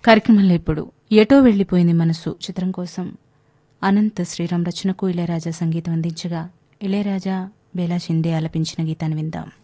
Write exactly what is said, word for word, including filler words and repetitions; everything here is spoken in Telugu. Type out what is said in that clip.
కార్యక్రమంలో ఇప్పుడు ఎటో వెళ్లిపోయింది మనసు చిత్రం కోసం అనంత శ్రీరామ్ రచనకు ఇళయరాజా సంగీతం అందించగా ఇళయరాజా బేలా షిందే ఆలపించిన గీతాన్ని విందాం.